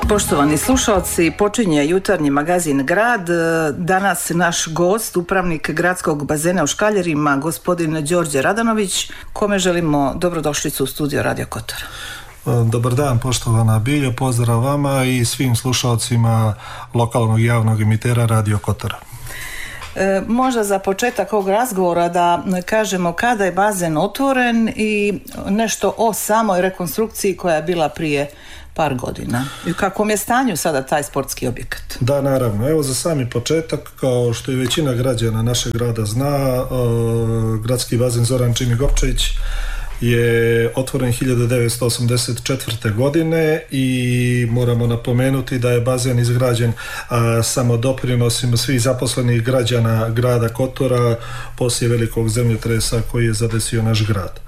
Poštovani slušalci, počinje jutarnji magazin Grad. Danas naš gost, upravnik gradskog bazena u Škaljerima, gospodin Đorđe Radanović, kome želimo dobrodošlicu u studio Radio Kotor. Dobar dan, poštovana Biljo, pozdrav vama i svim slušalcima lokalnog javnog emitera Radio Kotora. Možda za početak ovog razgovora da kažemo kada je bazen otvoren i nešto o samoj rekonstrukciji koja je bila prije par godina. I u kakvom je stanju sada taj sportski objekat? Da, naravno. Evo za sami početak, kao što i većina građana našeg grada zna, gradski bazen Zoran Čimi Gopčević je otvoren 1984. godine i moramo napomenuti da je bazen izgrađen samodoprinosima svih zaposlenih građana grada Kotora poslije velikog zemljotresa koji je zadesio naš grad.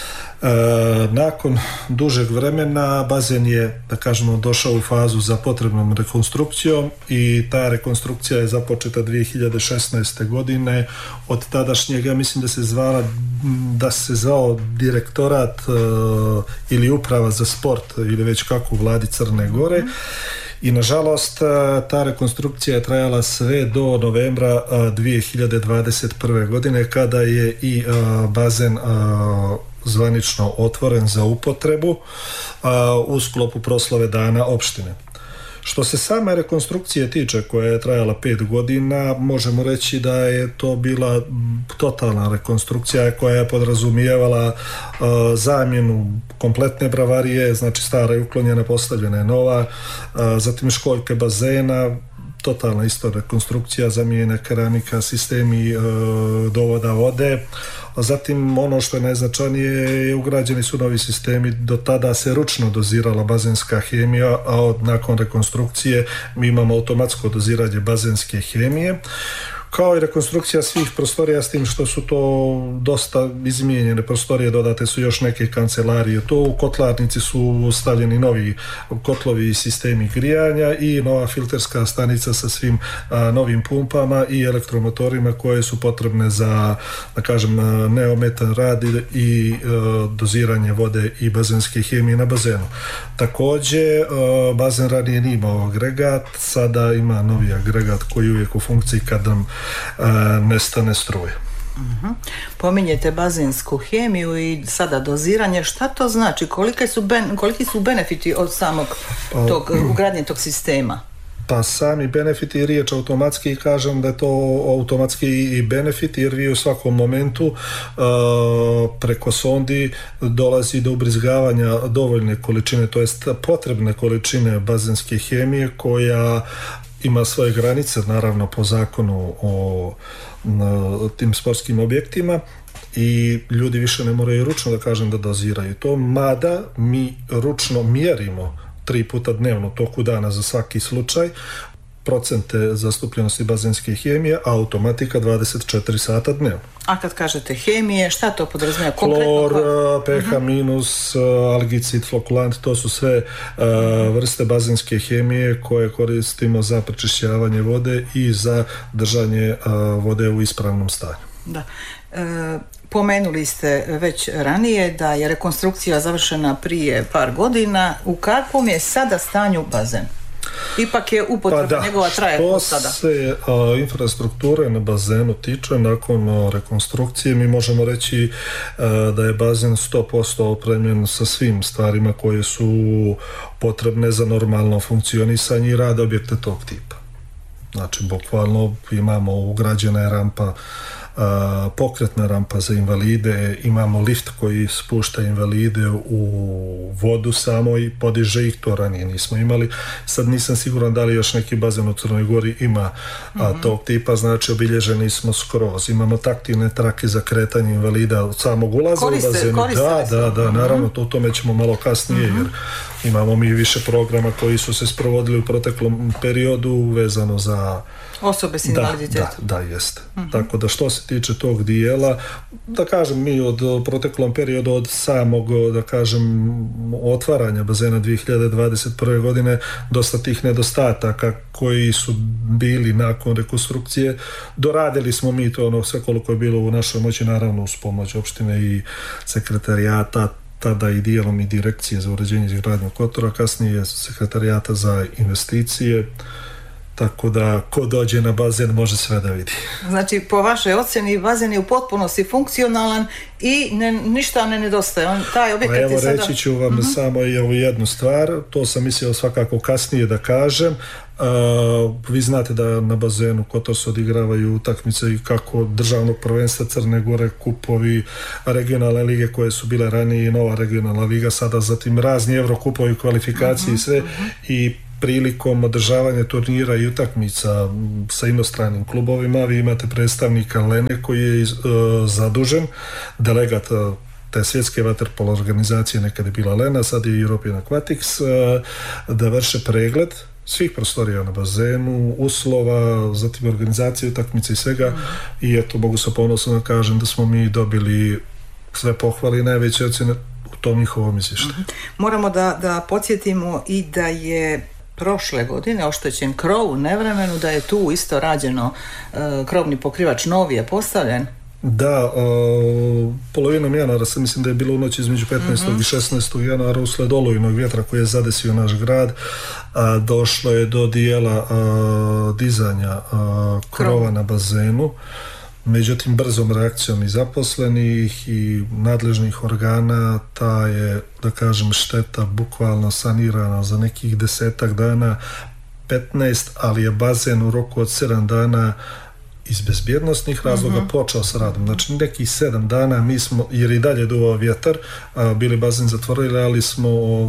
Nakon dužeg vremena bazen je, da kažemo, došao u fazu za potrebnom rekonstrukcijom i ta rekonstrukcija je započeta 2016. godine. Od tadašnjeg, ja mislim da se zvao direktorat ili uprava za sport ili već kako u vladi Crne Gore. I nažalost ta rekonstrukcija je trajala sve do novembra 2021. godine kada je i bazen zvanično otvoren za upotrebu u sklopu proslave dana opštine. Što se same rekonstrukcije tiče, koja je trajala 5 godina, možemo reći da je to bila totalna rekonstrukcija koja je podrazumijevala zamjenu kompletne bravarije, znači stara je uklonjena, postavljena je nova, zatim školjke bazena, totalna isto rekonstrukcija, zamijenjena keramika, sistemi dovoda vode. A zatim ono što je najznačajnije, ugrađeni su novi sistemi. Do tada se ručno dozirala bazenska hemija, a nakon rekonstrukcije mi imamo automatsko doziranje bazenske hemije, kao i rekonstrukcija svih prostorija, s tim što su to dosta izmijenjene prostorije, dodate su još neke kancelarije. To u kotlarnici su stavljeni novi kotlovi i sistemi grijanja i nova filterska stanica sa svim novim pumpama i elektromotorima koje su potrebne za, da kažem, neometan rad i doziranje vode i bazenske hemije na bazenu. Također, bazen ranije nije imao agregat, sada ima novi agregat koji je uvijek u funkciji kad nam nestane struje. Pominjete bazensku hemiju i sada doziranje. Šta to znači? Koliki su benefiti od samog ugradnje tog sistema? Pa sami benefiti, riječ automatski, kažem da je to automatski i benefit, jer vi u svakom momentu preko sondi dolazi do ubrizgavanja dovoljne količine, to jest potrebne količine bazenske hemije koja ima svoje granice, naravno po zakonu o tim sportskim objektima, i ljudi više ne moraju ručno, da kažem, da doziraju to, mada mi ručno mjerimo 3 puta dnevno toku dana za svaki slučaj procente zastupljenosti bazenske hemije, a automatika 24 sata dnevno. A kad kažete hemije, šta to podrazumijeva? Klor, pH minus, algicid, flokulant, to su sve vrste bazenske hemije koje koristimo za prečišćavanje vode i za držanje vode u ispravnom stanju. Da. Pomenuli ste već ranije da je rekonstrukcija završena prije par godina. U kakvom je sada stanju bazen? Ipak je upotreba njegova traje od sada. Što se infrastrukture na bazenu tiče, nakon rekonstrukcije mi možemo reći da je bazen 100% opremljen sa svim stvarima koje su potrebne za normalno funkcionisanje i rad objekta tog tipa. Znači, bukvalno imamo ugrađena rampa, pokretna rampa za invalide, imamo lift koji spušta invalide u vodu samo i podiže ih, to ranije nismo imali. Sad nisam siguran da li još neki bazen u Crnoj Gori ima tog tipa, znači obilježeni smo skroz. Imamo taktilne trake za kretanje invalida od samog ulaza u bazenu. Da, naravno, u tome ćemo malo kasnije, jer imamo mi više programa koji su se sprovodili u proteklom periodu vezano za osobe s invaliditetom. Da, jeste. Tako da što se tiče tog dijela, da kažem, mi od proteklom periodu, od samog, da kažem, otvaranja bazena 2021. godine, dosta tih nedostataka koji su bili nakon rekonstrukcije, doradili smo mi to sve koliko je bilo u našoj moći, naravno uz pomoć opštine i sekretarijata, tada i dijelom i direkcije za uređenje i izgradnju kotora, kasnije sekretarijata za investicije, tako da ko dođe na bazen može sve da vidi. Znači, po vašoj ocjeni, bazen je u potpunosti funkcionalan i ništa ne nedostaje. Taj objekat evo, je sada... reći ću vam samo i ovu jednu stvar, to sam mislio svakako kasnije da kažem. Vi znate da na bazenu Kotor se odigravaju utakmice i kako državnog prvenstva Crne Gore, kupovi, regionalne lige koje su bile ranije i nova regionalna liga, sada zatim razni evrokupovi, kvalifikacije i sve, i prilikom održavanja turnira i utakmica sa inostranim klubovima vi imate predstavnika Lene koji je zadužen, delegat te svjetske vaterpolo organizacije, nekad je bila Lena, sad je European Aquatics, da vrše pregled svih prostorija na bazenu, uslova, zatim organizacije utakmice i svega, i eto, mogu se ponosno da kažem da smo mi dobili sve pohvale i najveće ocjene u tom njihovom izvještaju. Moramo da podsjetimo i da je prošle godine oštećen krov u nevremenu, da je tu isto rađeno, krovni pokrivač novi je postavljen. Da, polovinom januara se mislim da je bilo u noći između 15. i 16. januara usled olujnog vjetra koji je zadesio naš grad, došlo je do dijela dizanja krova na bazenu. Međutim, brzom reakcijom i zaposlenih i nadležnih organa ta je, da kažem, šteta bukvalno sanirana za nekih 10 dana, 15, ali je bazen u roku od 7 dana iz bezbjednostnih razloga počeo sa radom. Znači nekih 7 dana mi smo, jer i dalje duvao vjetar, bili bazen zatvorili, ali smo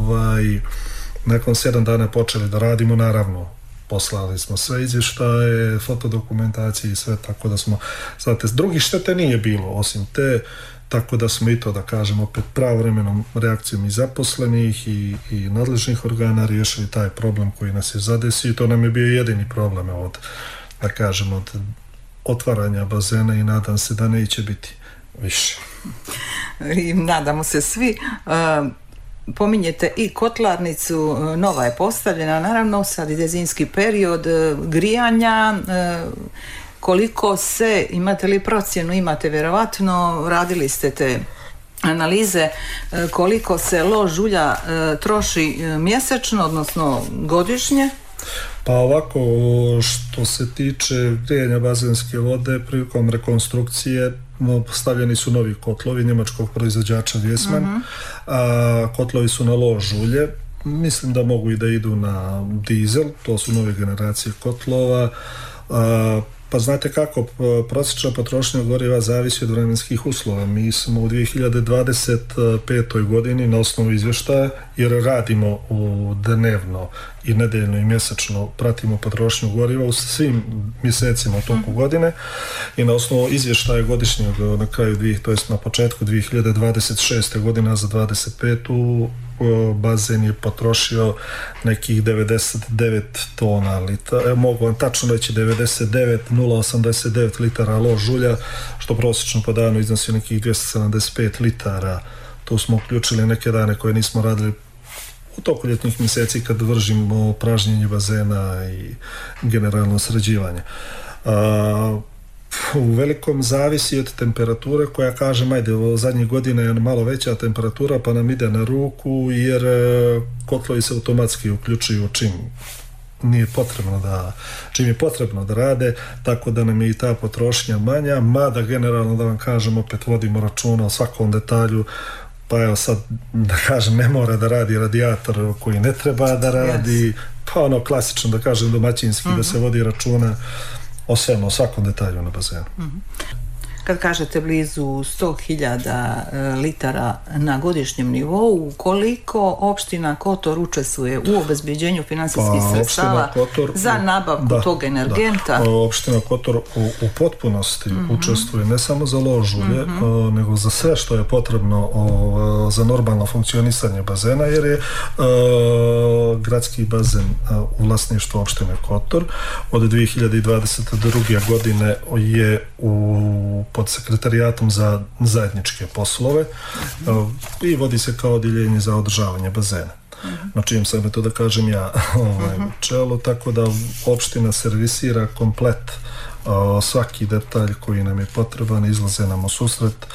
nakon 7 dana počeli da radimo, naravno poslali smo sve izvještaje, fotodokumentacije i sve, tako da smo, znate, drugih štete nije bilo osim te, tako da smo i to, da kažem, opet pravovremenom reakcijom i zaposlenih i nadležnih organa riješili taj problem koji nas je zadesio, i to nam je bio jedini problem od, da kažem, od otvaranja bazena, i nadam se da neće biti više. I nadamo se svi. Pominjete i kotlarnicu, nova je postavljena, naravno sad ide zimski period grijanja. Koliko se, imate li procjenu, imate vjerovatno, radili ste te analize, koliko se lož ulja troši mjesečno, odnosno godišnje? Pa ovako, što se tiče grijanja bazenske vode, prilikom rekonstrukcije postavljeni su novi kotlovi njemačkog proizvođača Viessmann, kotlovi su na lož ulje, mislim da mogu i da idu na dizel, to su nove generacije kotlova. Pa znate kako, prosječna potrošnja goriva zavisi od vremenskih uslova. Mi smo u 2025. godini na osnovu izvještaja, jer radimo dnevno i nedeljno i mjesečno, pratimo potrošnju goriva u svim mjesecima u toku godine, i na osnovu izvještaja godišnjeg na kraju, to jest na početku 2026. godina za 25. bazen je potrošio nekih 99 tona litara, mogu vam tačno reći 99,089 litara lož ulja, što prosječno po danu iznosi nekih 275 litara. Tu smo uključili neke dane koje nismo radili u toku ljetnih mjeseci kad vršimo pražnjenje bazena i generalno sređivanje. U velikom zavisi od temperature, koja, kažem, ajde, zadnjih godina je malo veća temperatura, pa nam ide na ruku, jer kotlovi se automatski uključuju čim je potrebno da rade, tako da nam je i ta potrošnja manja, mada generalno, da vam kažem, opet vodimo računa o svakom detalju. Pa evo sad, da kažem, ne mora da radi radijator koji ne treba da radi, pa ono klasično, da kažem, domaćinski, da se vodi računa o svemu, o svakom detalju na bazenu. Kad kažete blizu 100.000 litara na godišnjem nivou, koliko opština Kotor učestvuje u obezbeđenju finansijskih sredstava za nabavku tog energenta? Opština Kotor u potpunosti učestvuje ne samo za lož ulje, nego za sve što je potrebno za normalno funkcionisanje bazena, jer je gradski bazen u vlasništvu opštine Kotor. Od 2022. godine je pod sekretarijatom za zajedničke poslove i vodi se kao odjeljenje za održavanje bazena. Na čijem sam, to da kažem, ja čelu, tako da opština servisira komplet svaki detalj koji nam je potreban, izlaze nam u susret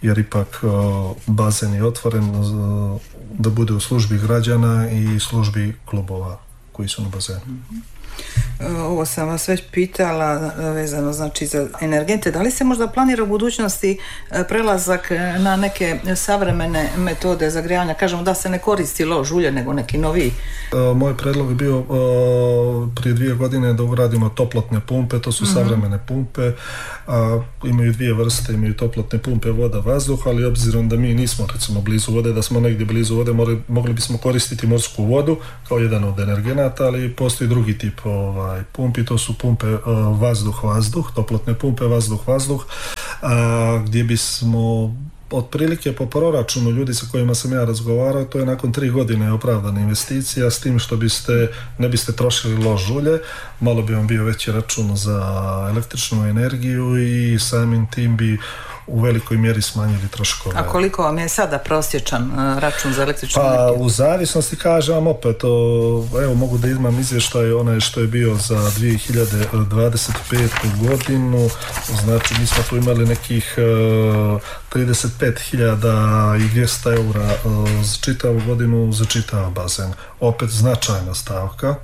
jer ipak bazen je otvoren da bude u službi građana i službi klubova koji su na bazenu. Ovo sam vas već pitala vezano znači za energente. Da li se možda planira u budućnosti prelazak na neke savremene metode zagrijavanja? Kažemo da se ne koristi lož ulje nego neki novi. Moj predlog je bio prije 2 godine da uradimo toplotne pumpe, to su savremene pumpe, imaju 2 vrste, imaju toplotne pumpe voda, vazduh, ali obzirom da mi nismo recimo blizu vode, da smo negdje blizu vode, mogli bismo koristiti morsku vodu kao jedan od energenata, ali postoji drugi tip pumpi, to su pumpe vazduh-vazduh, toplotne pumpe vazduh-vazduh, gdje bismo otprilike po proračunu ljudi sa kojima sam ja razgovarao, to je nakon 3 godine opravdana investicija, s tim što ne biste trošili lož ulje, malo bi vam bio veći račun za električnu energiju i samim tim bi u velikoj mjeri smanjili troškove. A koliko vam je sada prosječan račun za električnu energiju? Pa u zavisnosti kažem vam opet, evo mogu da imam izvještaj onaj što je bio za 2025. godinu, znači mi smo tu imali nekih 35.200 eura za čitavu godinu za čitav bazen. Opet značajna stavka,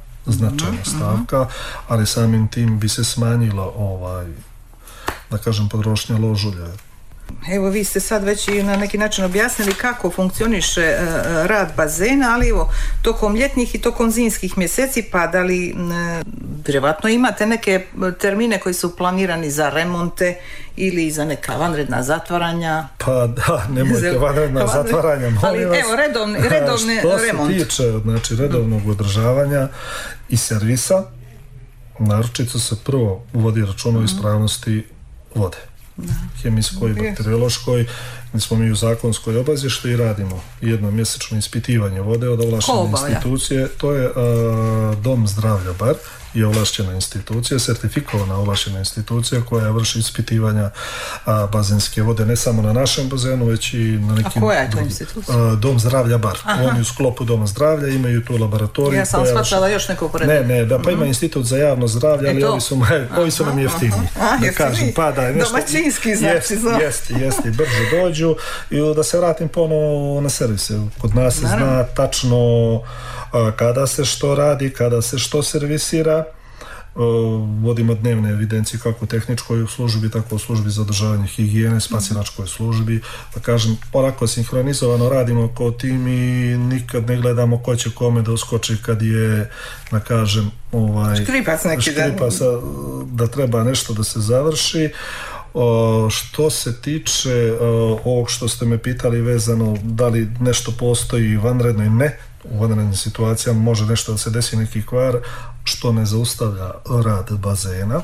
ali samim tim bi se smanjilo da kažem potrošnja lož ulja. Evo vi ste sad već i na neki način objasnili kako funkcioniše rad bazena, ali evo tokom ljetnih i tokom zimskih mjeseci pa da li vjerovatno imate neke termine koji su planirani za remonte ili za neka vanredna zatvaranja? Pa da, nemojte vanredna zatvaranja, molim vas. Evo redovne remonte. Što se tiče znači, redovnog održavanja i servisa, naročito se prvo uvodi račun o ispravnosti vode. Hemijskoj, bakteriološkoj, gdje smo mi u zakonskoj obavezi što i radimo jednomjesečno ispitivanje vode od ovlaštene institucije, to je Dom zdravlja Bar je ovlaštena institucija, sertifikovana ovlaštena institucija koja vrši ispitivanja bazenske vode ne samo na našem bazenu, već i na nekim drugim. A koja je to institucija? Dom zdravlja Bar. Oni u sklopu Doma zdravlja imaju tu laboratoriju. Ja sam shvatila još neko uporedno. Ne, da pa ima institut za javno zdravlje, ali ovi su nam jeftiniji. Da kažem, domaćinski znači. Jeste, brže dođu i da se vratim ponovo na servise. Kod nas se zna tačno kada se što radi, kada se što servisira. Vodimo dnevne evidencije kako u tehničkoj službi, tako u službi za održavanje higijene, spasilačkoj službi. Da kažem, onako sinhronizovano radimo kao tim i nikad ne gledamo ko će kome da uskoči kad je, da kažem, škripac neki da treba nešto da se završi. Što se tiče ovog što ste me pitali vezano da li nešto postoji vanredno i ne, u vanrednim situacijama može nešto da se desi neki kvar što ne zaustavlja rad bazena,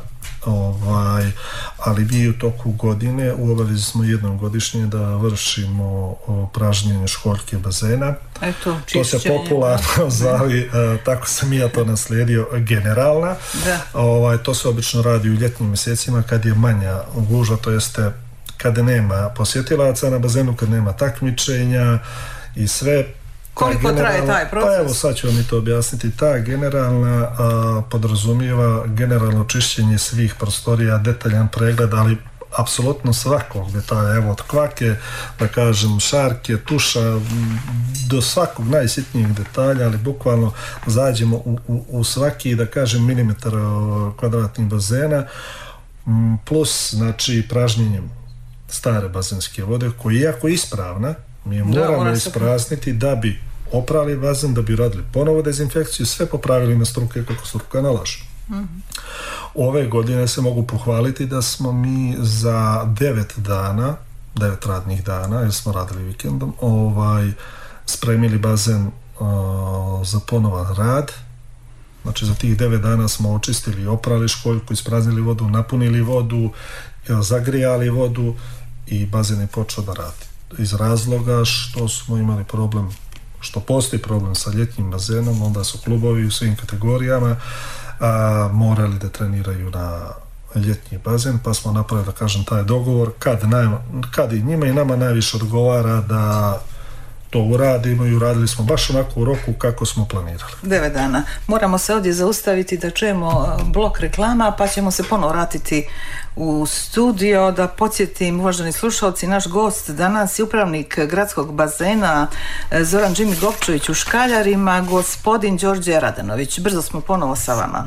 ali mi u toku godine u obavezi smo jednom godišnje da vršimo pražnjenje školjke bazena. To se popularno zove, tako sam ja to naslijedio, generalna. To se obično radi u ljetnim mjesecima kad je manja gužva, to jeste kada nema posjetilaca na bazenu, kad nema takmičenja i sve. Koliko traje taj proces? Pa evo sad ću vam i to objasniti. Ta generalna podrazumijeva generalno čišćenje svih prostorija, detaljan pregled, ali apsolutno svakog detalja, evo od kvake, da kažem šarke, tuša, do svakog najsitnijeg detalja, ali bukvalno zađemo u svaki, da kažem, milimetar kvadratnih bazena, plus znači pražnjenjem stare bazenske vode, koja je jako ispravna, mi je moramo isprazniti da bi oprali bazen, da bi radili ponovo dezinfekciju, sve popravili na struke kako struka nalaže. Ove godine se mogu pohvaliti da smo mi za 9 radnih dana, jer smo radili vikendom, spremili bazen za ponovan rad. Znači za tih 9 dana smo očistili, oprali školjku, ispraznili vodu, napunili vodu, zagrijali vodu i bazen je počeo da radi. Iz razloga što smo imali problem, što postoji problem sa ljetnim bazenom, onda su klubovi u svim kategorijama morali da treniraju na ljetni bazen, pa smo napravili, da kažem, taj dogovor kad i njima i nama najviše odgovara da to uradimo i uradili smo baš onako u roku kako smo planirali. 9 dana. Moramo se ovdje zaustaviti da čujemo blok reklama, pa ćemo se ponovo vratiti u studio. Da podsjetim, uvaženi slušalci, naš gost danas je upravnik gradskog bazena Zoran Džimi Gopčević u Škaljarima, gospodin Đorđe Radanović. Brzo smo ponovo sa vama.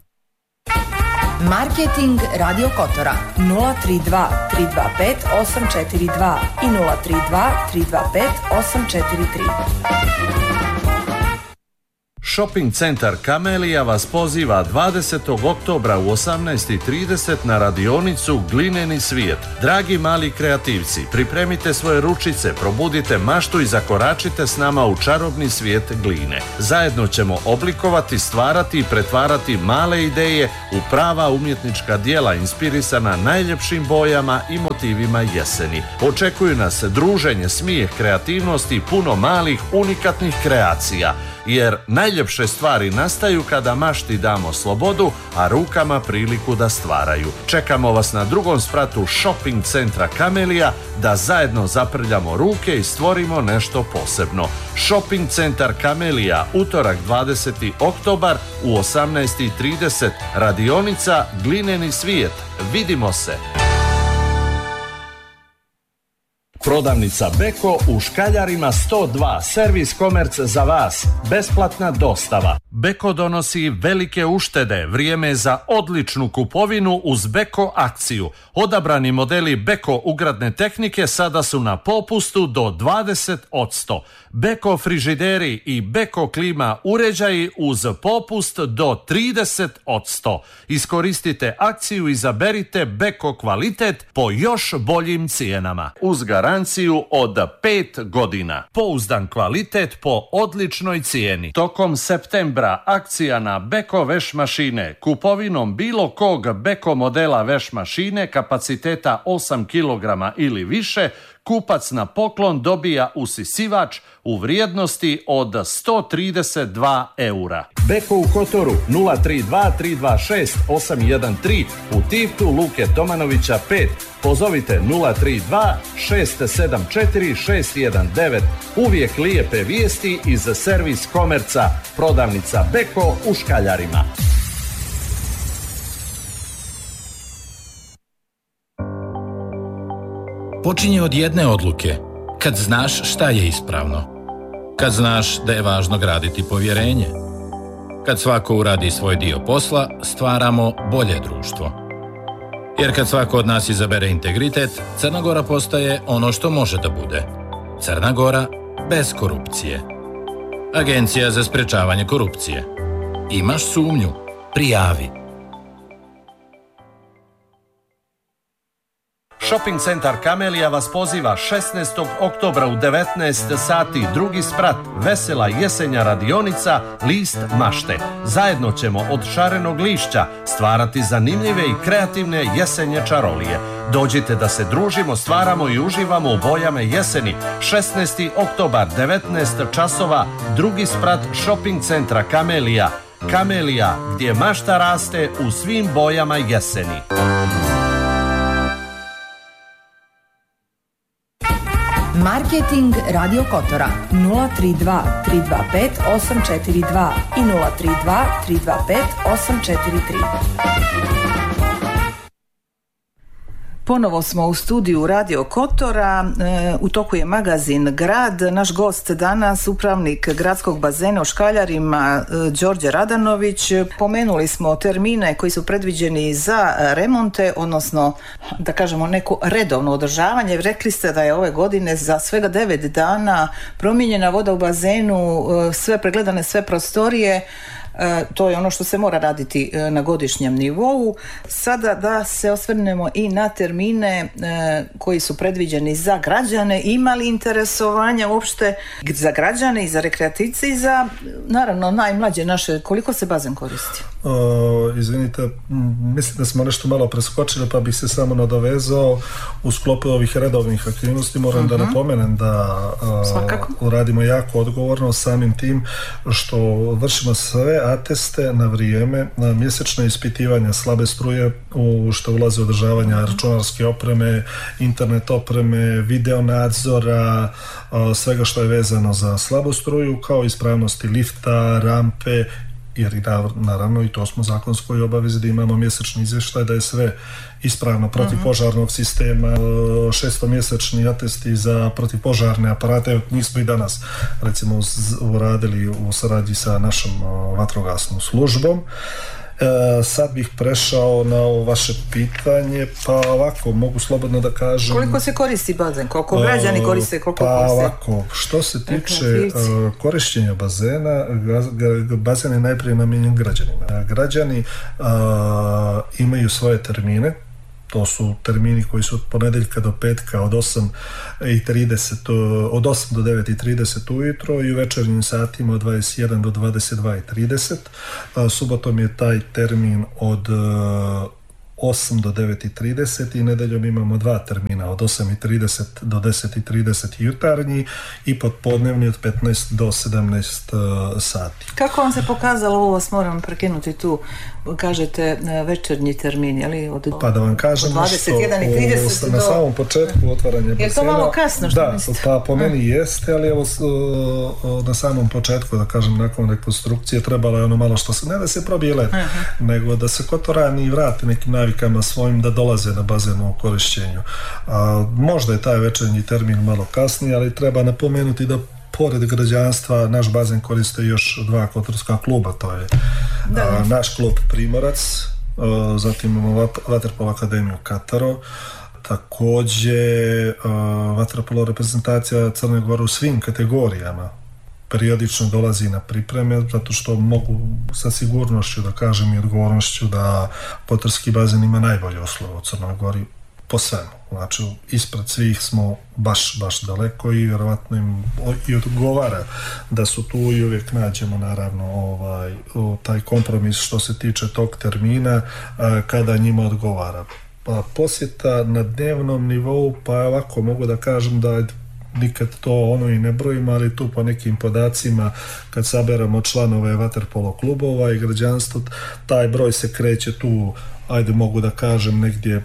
Marketing Radio Kotora 032 325 842 i 032 325 843. Shopping centar Kamelija vas poziva 20. oktobra u 18:30 na radionicu Glineni svijet. Dragi mali kreativci, pripremite svoje ručice, probudite maštu i zakoračite s nama u čarobni svijet gline. Zajedno ćemo oblikovati, stvarati i pretvarati male ideje u prava umjetnička djela inspirisana najljepšim bojama i motivima jeseni. Očekuju nas druženje, smijeh, kreativnost i puno malih unikatnih kreacija. Jer najljepše stvari nastaju kada mašti damo slobodu, a rukama priliku da stvaraju. Čekamo vas na drugom spratu shopping centra Kamelija da zajedno zaprljamo ruke i stvorimo nešto posebno. Shopping centar Kamelija, utorak 20. oktobar u 18:30, radionica Glineni svijet. Vidimo se! Prodavnica Beko u Škaljarima 102, servis komerc za vas, besplatna dostava. Beko donosi velike uštede, vrijeme je za odličnu kupovinu uz Beko akciju. Odabrani modeli Beko ugradne tehnike sada su na popustu do 20%. Beko frižideri i Beko klima uređaji uz popust do 30%. Iskoristite akciju i izaberite Beko kvalitet po još boljim cijenama. Uz garanciju od 5 godina. Pouzdan kvalitet po odličnoj cijeni. Tokom septembra akcija na Beko veš mašine. Kupovinom bilo kog Beko modela veš mašine kapaciteta 8 kg ili više, kupac na poklon dobija usisivač u vrijednosti od 132 eura. Beko u Kotoru 032 326 813, u Tivtu Luke Tomanovića 5. Pozovite 032 674 619. Uvijek lijepe vijesti iz servis komerca. Prodavnica Beko u Škaljarima. Počinje od jedne odluke, kad znaš šta je ispravno, kad znaš da je važno graditi povjerenje, kad svako uradi svoj dio posla, stvaramo bolje društvo. Jer kad svako od nas izabere integritet, Crna Gora postaje ono što može da bude. Crna Gora bez korupcije. Agencija za sprečavanje korupcije. Imaš sumnju? Prijavi. Shopping centar Kamelija vas poziva 16. oktobra u 19 sati, drugi sprat, vesela jesenja radionica List mašte. Zajedno ćemo od šarenog lišća stvarati zanimljive i kreativne jesenje čarolije. Dođite da se družimo, stvaramo i uživamo u bojama jeseni. 16. oktobar, 19 časova, drugi sprat shopping centra Kamelija. Kamelija, gdje mašta raste u svim bojama jeseni. Marketing Radio Kotora 032 325 842 i 032 325 843. Ponovo smo u studiju Radio Kotora, u toku je magazin Grad. Naš gost danas, upravnik gradskog bazena u Škaljarima, Đorđe Radanović. Pomenuli smo termine koji su predviđeni za remonte, odnosno da kažemo neko redovno održavanje. Rekli ste da je ove godine za svega 9 dana promijenjena voda u bazenu, sve pregledane, sve prostorije. To je ono što se mora raditi na godišnjem nivou. Sada da se osvrnemo i na termine koji su predviđeni za građane. Ima li interesovanja uopšte za građane i za rekreativce i za, naravno, najmlađe naše? Koliko se bazen koristi? Izvinite, mislim da smo nešto malo preskočili, pa bih se samo nadovezao u sklopu ovih redovnih aktivnosti. Moram da napomenem da radimo jako odgovorno samim tim što vršimo sve ateste na vrijeme, mjesečne ispitivanja slabe struje u što ulaze održavanja računarske opreme, internet opreme, video nadzora, svega što je vezano za slabu struju, kao ispravnosti lifta, rampe, jer i naravno i to smo zakonskoj obavezi da imamo mjesečni izvještaj da je sve ispravno protivpožarnog sistema, 6-mjesečni atesti za protivpožarne aparate. Mi smo i danas recimo uradili u saradnji sa našom vatrogasnom službom. Sad bih prešao na ovo vaše pitanje, pa ovako mogu slobodno da kažem. Koliko se koristi bazen? Koliko građani koriste? Koliko ovako, što se tiče korištenja bazena, bazen je najprije namijenjen građanima. Građani imaju svoje termine. To su termini koji su od ponedeljka do petka od 8 do 9:30 ujutro i u večernjim satima od 21 do 22:30. Subotom je taj termin od 8 do 9:30 i nedeljom imamo 2 termina od 8:30 do 10:30 jutarnji i podpodnevni od 15 do 17 sati. Kako vam se pokazalo ovo, vas moram prekinuti tu, kažete večernji termin, je li? Pa da vam kažem što na samom početku otvaranja basena. Je to malo kasno što mislite? Da, pa po meni jeste, ali evo na samom početku, da kažem, nakon rekonstrukcije trebalo je ono malo što se, ne da se probije led, nego da se Kotorani vrate nekim navikama svojim da dolaze na bazen u korišćenju. Možda je taj večernji termin malo kasniji, ali treba napomenuti da pored građanstva naš bazen koriste još 2 kotorska kluba, to je naš klub Primorac, zatim imamo Vaterpolo akademiju Kataro, također vaterpolo reprezentacija Crne Gore u svim kategorijama periodično dolazi na pripreme, zato što mogu sa sigurnošću da kažem i odgovornošću da kotorski bazen ima najbolje uslove u Crnoj Gori po svemu. Znači, ispred svih smo baš daleko i vjerovatno im i odgovara da su tu i uvijek nađemo naravno taj kompromis što se tiče tog termina kada njima odgovara. Posjeta na dnevnom nivou, pa ovako mogu da kažem da nikad to i ne brojimo, ali tu po nekim podacima kad saberamo članove vaterpolo klubova i građanstvo, taj broj se kreće tu, ajde mogu da kažem negdje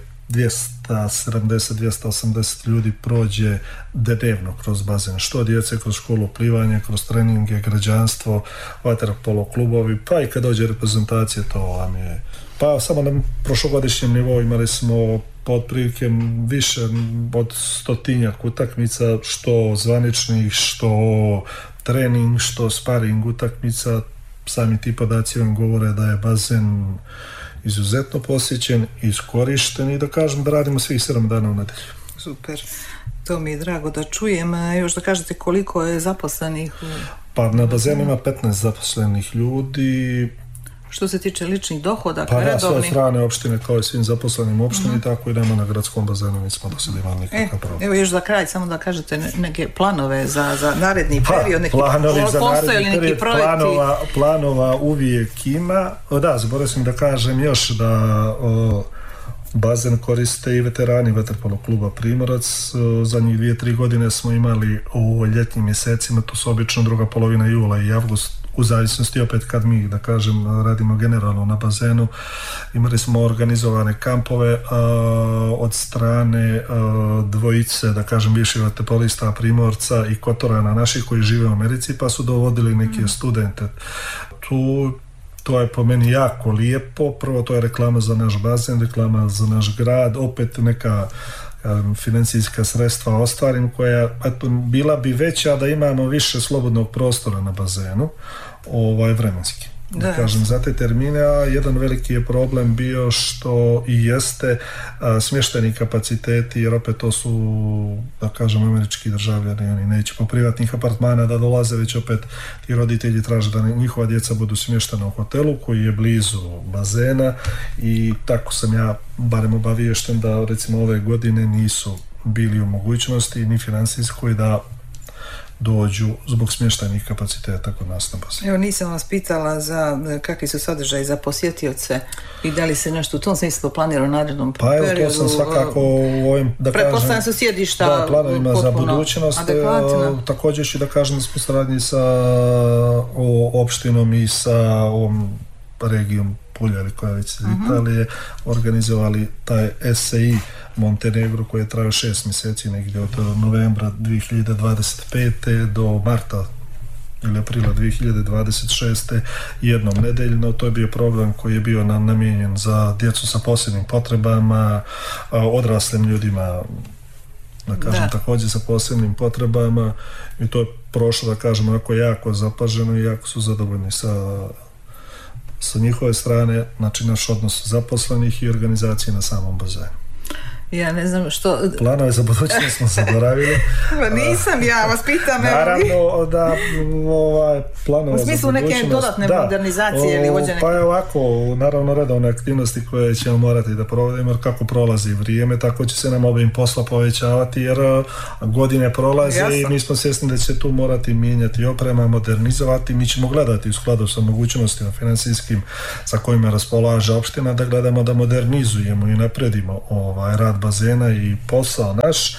270-280 ljudi prođe dnevno kroz bazen, što djece kroz školu plivanja, kroz treninge, građanstvo, vaterpolo klubovi, pa i kad dođe reprezentacija, to vam je. Pa samo na prošlogodišnjem nivou imali smo otprilike više od 100-tinjak utakmica, što zvaničnih, što trening, što sparing utakmica. Sami ti podaci vam govore da je bazen izuzetno posjećen, iskorišten i da kažem da radimo svih 7 dana u nedelju. Super, to mi je drago da čujem. Još da kažete koliko je zaposlenih? Pa na bazenu ima 15 zaposlenih ljudi. Što se tiče ličnih dohodaka, pa redovnih? Pa sve strane opštine kao i svim zaposlenim opštini, tako i nema na gradskom bazenu, nismo do sada imali nikakav problem. Evo još za kraj, samo da kažete neke planove za naredni period, neki postoje planova uvijek ima. Da, zaboravio sam da kažem još da bazen koriste i veterani vaterpolo kluba Primorac. Zadnjih 2-3 godine smo imali u ljetnim mjesecima, to su obično druga polovina jula i avgust, u zavisnosti opet kad mi, da kažem, radimo generalno na bazenu. Imali smo organizovane kampove od strane dvojice, da kažem, bivših vaterpolista Primorca i Kotorana naših koji žive u Americi, pa su dovodili neke studente. To je po meni jako lijepo. Prvo, to je reklama za naš bazen, reklama za naš grad, opet neka financijska sredstva ostvarim koja bila bi veća da imamo više slobodnog prostora na bazenu vremenski. Da kažem, za te termine, a jedan veliki je problem bio što i jeste smještajni kapaciteti, jer opet to su, da kažem, američki državljani, oni neće po privatnih apartmana da dolaze, već opet ti roditelji traže da njihova djeca budu smještena u hotelu koji je blizu bazena i tako sam ja barem obaviješten da recimo ove godine nisu bili u mogućnosti ni financijskoj da dođu zbog smještajnih kapaciteta kod nas na bazenu. Evo, nisam vas pitala za kakvi su sadržaji za posjetioce i da li se nešto u tom smislu planira u narednom periodu. Pa evo, to sam svakako u ovim, da pretpostavljam su sjedišta planovima za budućnost. Također ću da kažem da smo saradnji sa opštinom i sa ovom regijom Pulja ili koja već iz Italije organizovali taj SCI Montenegro koji je trajao 6 mjeseci, negdje od novembra 2025. do marta ili aprila 2026. jednom nedeljno. To je bio program koji je bio namijenjen za djecu sa posebnim potrebama, odraslim ljudima, da kažem, također sa posebnim potrebama, i to je prošlo, da kažem, onako jako zapaženo i jako su zadovoljni sa njihove strane, znači naš odnos zaposlenih i organizacije na samom bazenu. Ja ne znam što... Planove za budućnost smo zaboravili. Nisam, ja vas pitam. Naravno da planove za budućnost... U smislu neke dodatne modernizacije ili vođene... Pa je ovako, naravno redovne aktivnosti koje ćemo morati da provodimo, jer kako prolazi vrijeme, tako će se nam obim posla povećavati, jer godine prolaze. Jasno. I mi smo svjesni da će se tu morati mijenjati oprema, modernizovati. Mi ćemo gledati u skladu sa mogućnostima financijskim sa kojima raspolaže opština, da gledamo da modernizujemo i napredimo rad bazena i posao naš,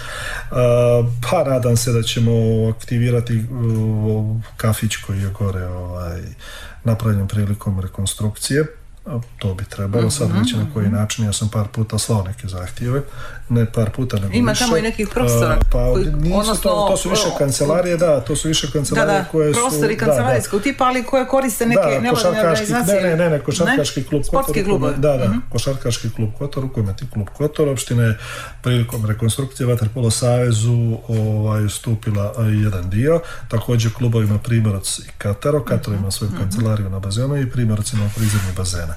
pa nadam se da ćemo aktivirati kafić koji je gore napravljen prilikom rekonstrukcije. To bi trebalo, sad reći na koji način. Ja sam par puta slao neke zahtjeve, ne par puta, nego ima više. Ima tamo i nekih prostora. To su više kancelarije, to su više kancelarije koje su... prostori kancelarijskog tipa, ali koje koriste neke nevladine organizacije. Ne, košarkaški klub Sportski klub. Košarkaški klub Kotor, rukometni klub Kotor, opština je prilikom rekonstrukcije Vaterpolo savezu ustupila jedan dio, također klubovima Primorac i Kataro. Kataro ima svoju kancelariju na bazenu i Primorac ima prizemni bazena.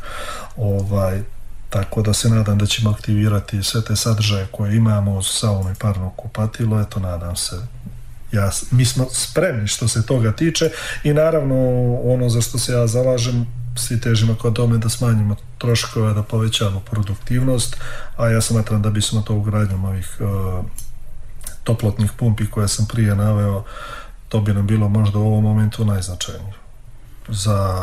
Tako da se nadam da ćemo aktivirati sve te sadržaje koje imamo uz saunu i parno kupatilo. Eto, nadam se. Mi smo spremni što se toga tiče i naravno ono za što se ja zalažem, svi težimo kod tome da smanjimo troškove, da povećamo produktivnost, a ja smatram da bismo to ugradnjom ovih toplotnih pumpi koje sam prije naveo, to bi nam bilo možda u ovom momentu najznačajnije za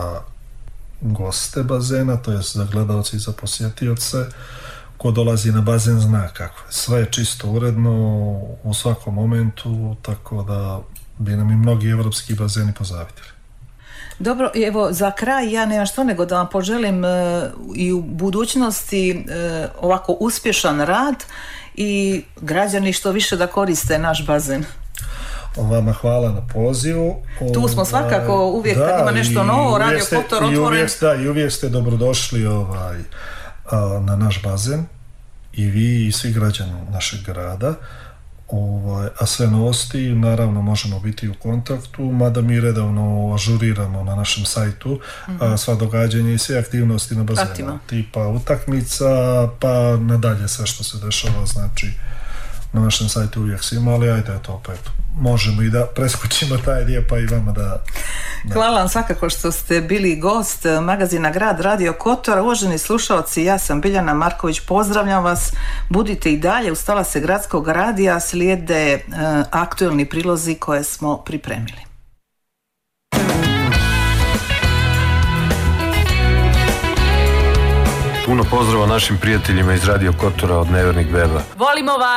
goste bazena, to je za gledalce i za posjetioce. Ko dolazi na bazen zna kako je. Sve je čisto uredno u svakom momentu, tako da bi nam i mnogi evropski bazeni pozavitili. Dobro, evo za kraj ja nemam što nego da vam poželim i u budućnosti ovako uspješan rad i građani što više da koriste naš bazen. Vama hvala na pozivu. Tu smo svakako uvijek kad ima nešto novo, Radio Kotor otvoren. I uvijek ste dobrodošli na naš bazen, i vi i svi građani našeg grada, a sve novosti naravno možemo biti u kontaktu, mada mi redovno ažuriramo na našem sajtu sva događanja i sve aktivnosti na bazenu, tipa utakmica pa nadalje sve što se dešava, znači na našem sajtu uvijek se ima, ali ajde to opet možemo i da preskočimo taj dio pa i vama da... Hvala vam svakako što ste bili gost magazina Grad Radio Kotor. Uvaženi slušalci, ja sam Biljana Marković, pozdravljam vas, budite i dalje uz talase Gradskog radija, slijede aktuelni prilozi koje smo pripremili. Puno pozdrava našim prijateljima iz Radio Kotora od Nevernih beba. Volimo vas!